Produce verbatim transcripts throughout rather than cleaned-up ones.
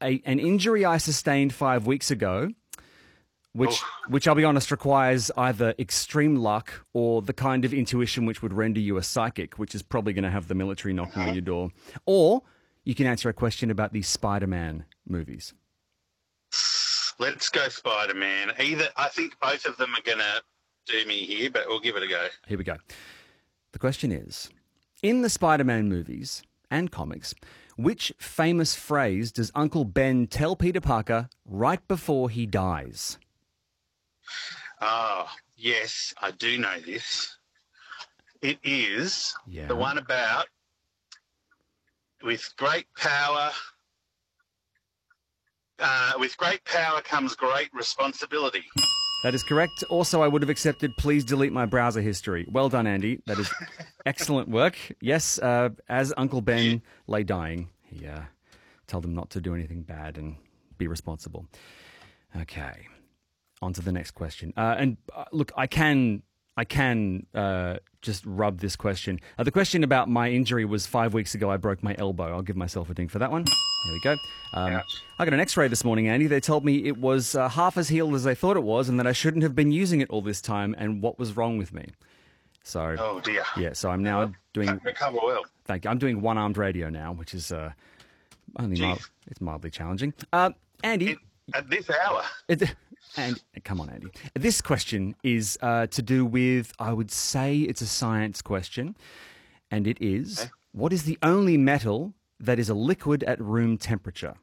a, an injury I sustained five weeks ago, which, Oh. which I'll be honest, requires either extreme luck or the kind of intuition which would render you a psychic, which is probably going to have the military knocking on your door. Or you can answer a question about the Spider-Man movies. Let's go Spider-Man. Either I think both of them are going to do me here, but we'll give it a go. Here we go. The question is, in the Spider-Man movies and comics, which famous phrase does Uncle Ben tell Peter Parker right before he dies? Oh, yes, I do know this. It is Yeah. the one about with great power. Uh, with great power comes great responsibility. That is correct. Also, I would have accepted, please delete my browser history. Well done, Andy. That is excellent work. Yes, uh, as Uncle Ben lay dying, he uh, told him not to do anything bad and be responsible. Okay, on to the next question. Uh, and uh, look, I can... I can uh, just rub this question. Uh, the question about my injury was five weeks ago. I broke my elbow. I'll give myself a ding for that one. There we go. Um, Ouch. I got an x-ray this morning, Andy. They told me it was uh, half as healed as they thought it was and that I shouldn't have been using it all this time and what was wrong with me. So, Oh, dear. yeah, so I'm now doing... Recover well. Thank you. I'm doing one-armed radio now, which is uh, only Jeez. mild, it's mildly challenging. Uh, Andy... It, at this hour. It, and come on, Andy. This question is uh, to do with, I would say it's a science question, and it is, Okay. what is the only metal that is a liquid at room temperature?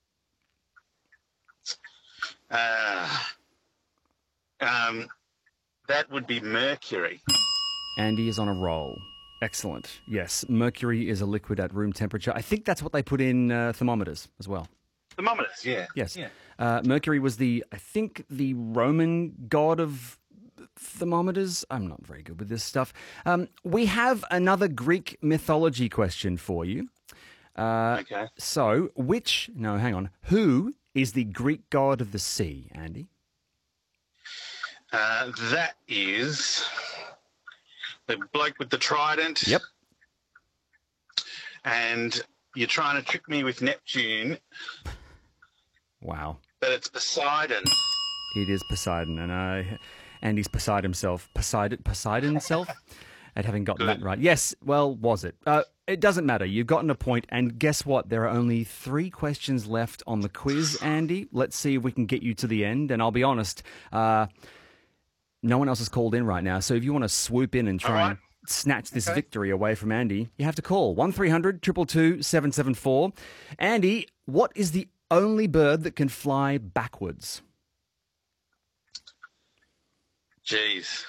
Uh, um, that would be mercury. Andy is on a roll. Excellent. Yes, mercury is a liquid at room temperature. I think that's what they put in uh, thermometers as well. Thermometers, yeah. Yes. Yeah. Uh, Mercury was the, I think, the Roman god of thermometers. I'm not very good with this stuff. Um, we have another Greek mythology question for you. Uh, Okay. So, which, no, hang on. Who is the Greek god of the sea, Andy? Uh, that is the bloke with the trident. Yep. And you're trying to trick me with Neptune, Wow. but it's Poseidon. It is Poseidon, and uh, Andy's Poseidon himself. Poseidon, Poseidon himself? At having gotten Good. that right. Yes, well, was it? Uh, it doesn't matter. You've gotten a point, and guess what? There are only three questions left on the quiz, Andy. Let's see if we can get you to the end, and I'll be honest, uh, no one else has called in right now, so if you want to swoop in and try All right. and snatch this Okay. victory away from Andy, you have to call one three hundred, two two two, seven seven four. Andy, what is the only bird that can fly backwards? Jeez.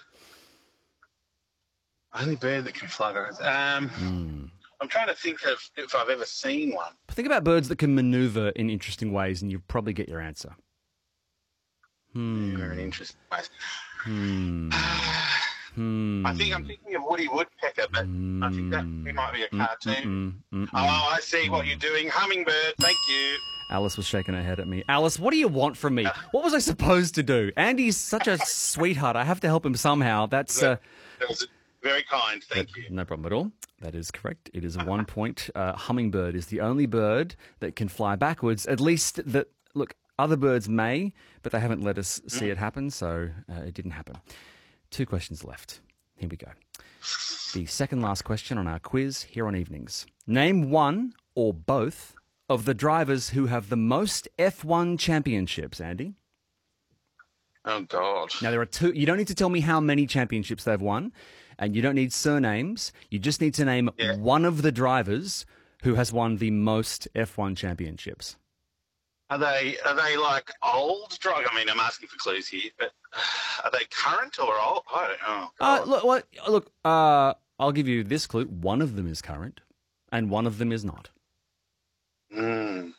Only bird that can fly backwards. Um, Hmm. I'm trying to think of if I've ever seen one. Think about birds that can maneuver in interesting ways, and you'll probably get your answer. Hmm. They're an interesting place. Hmm. Hmm. I think I'm thinking of Woody Woodpecker, but I think that he might be a cartoon. Mm, mm, mm. Oh, I see what you're doing. Hummingbird, thank you. Alice was shaking her head at me. Alice, what do you want from me? What was I supposed to do? Andy's such a sweetheart. I have to help him somehow. That's uh, That was very kind, thank you. no problem at all. That is correct. It is a one point. Uh, hummingbird is the only bird that can fly backwards. At least that, look, other birds may, but they haven't let us see it happen, so uh, it didn't happen. Two questions left. Here we go. The second last question on our quiz here on Evenings. Name one or both of the drivers who have the most F one championships, Andy. Oh, God. Now, there are two. You don't need to tell me how many championships they've won, and you don't need surnames. You just need to name Yeah. one of the drivers who has won the most F one championships. Are they are they like old drug? I mean, I'm asking for clues here, but are they current or old? I don't know. Uh, God. look, what, look uh, I'll give you this clue. One of them is current, and one of them is not. Mm.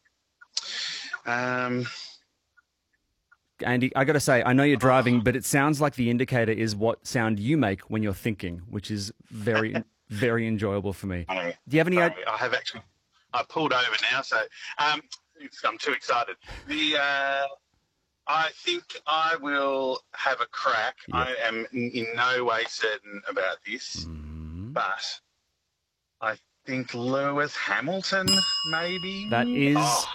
Um, Andy, I got to say, I know you're driving, but it sounds like the indicator is what sound you make when you're thinking, which is very, very enjoyable for me. I, Do you have any sorry, idea? I have actually. I pulled over now, so um, it's, I'm too excited. The uh, I think I will have a crack. Yeah. I am in, in no way certain about this, Mm-hmm. but I think Lewis Hamilton, maybe. That is Oh,